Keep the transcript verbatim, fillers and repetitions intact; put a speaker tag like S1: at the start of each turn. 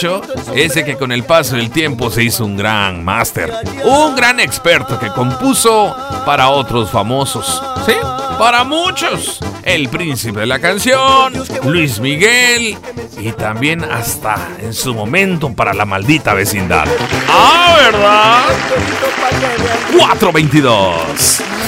S1: hecho, ese que con el paso del tiempo se hizo un gran máster, un gran experto que compuso para otros famosos, ¿sí? Para muchos, el príncipe de la canción, Luis Miguel, y también hasta en su momento para la maldita vecindad. ¡Ah, verdad! cuatro veintidós